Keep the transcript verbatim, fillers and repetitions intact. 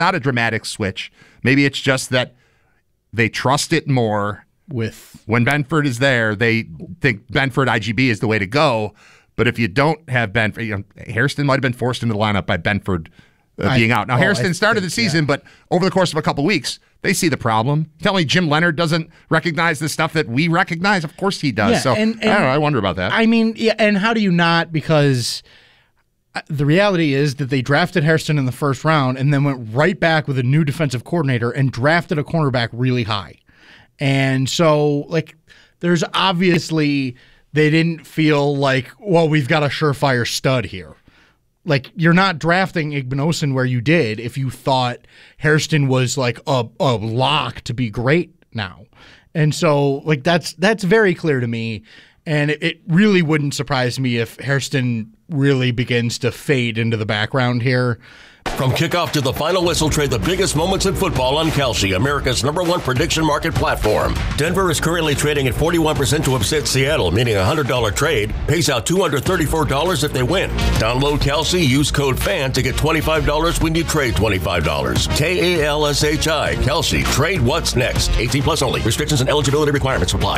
not a dramatic switch. Maybe it's just that they trust it more. With when Benford is there, they think Benford I G B is the way to go. But if you don't have Benford, you know, Hairston might have been forced into the lineup by Benford uh, I, being out. Now, oh, Hairston started think, the season, yeah. but over the course of a couple weeks, they see the problem. Tell me Jim Leonard doesn't recognize the stuff that we recognize? Of course he does. Yeah, so and, and, I don't know. I wonder about that. I mean, yeah, and how do you not? Because the reality is that they drafted Hairston in the first round and then went right back with a new defensive coordinator and drafted a cornerback really high. And so, like, there's obviously they didn't feel like, well, we've got a surefire stud here. Like, you're not drafting Igbinosun where you did if you thought Hairston was like a, a lock to be great now. And so, like, that's that's very clear to me. And it, it really wouldn't surprise me if Hairston really begins to fade into the background here. From kickoff to the final whistle, trade the biggest moments in football on Kalshi, America's number one prediction market platform. Denver is currently trading at forty-one percent to upset Seattle, meaning a one hundred dollars trade pays out two hundred thirty-four dollars if they win. Download Kalshi, use code FAN to get twenty-five dollars when you trade twenty-five dollars. K A L S H I, Kalshi. Trade what's next. eighteen plus only. Restrictions and eligibility requirements apply.